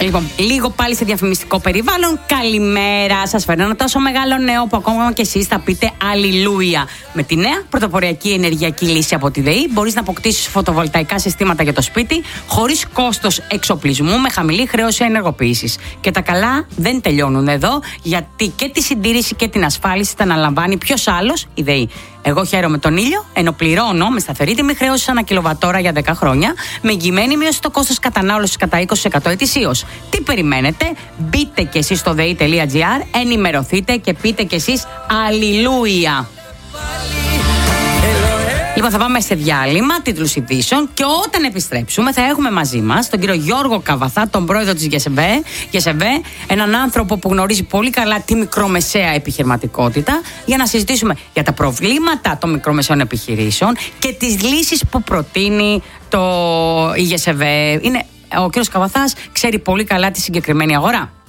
Λοιπόν, λίγο πάλι σε διαφημιστικό περιβάλλον. Καλημέρα. Σας φέρνω ένα τόσο μεγάλο νέο που ακόμα και εσείς θα πείτε αλληλούια. Με τη νέα πρωτοποριακή ενεργειακή λύση από τη ΔΕΗ μπορείς να αποκτήσεις φωτοβολταϊκά συστήματα για το σπίτι χωρίς κόστος εξοπλισμού, με χαμηλή χρέωση ενεργοποίησης. Και τα καλά δεν τελειώνουν εδώ, γιατί και τη συντήρηση και την ασφάλιση τα αναλαμβάνει ποιος άλλος? Η ΔΕΗ. Εγώ χαίρομαι τον ήλιο, ενώ πληρώνω με σταθερή τιμή χρέωσης ανά κιλοβατόρα για 10 χρόνια, με εγγυημένη μείωση στο κόστος κατανάλωσης κατά 20% ετησίως. Τι περιμένετε? Μπείτε κι εσείς στο dei.gr, ενημερωθείτε και πείτε κι εσείς αλληλούια. Λοιπόν, θα πάμε σε διάλειμμα, τίτλους ειδήσεων, και όταν επιστρέψουμε θα έχουμε μαζί μας τον κύριο Γιώργο Καβαθά, τον πρόεδρο της ΓΕΣΕΒΕ, έναν άνθρωπο που γνωρίζει πολύ καλά τη μικρομεσαία επιχειρηματικότητα, για να συζητήσουμε για τα προβλήματα των μικρομεσαίων επιχειρήσεων και τις λύσεις που προτείνει η ΓΕΣΕΒΕ. Ο κύριος Καβαθάς ξέρει πολύ καλά τη συγκεκριμένη αγορά.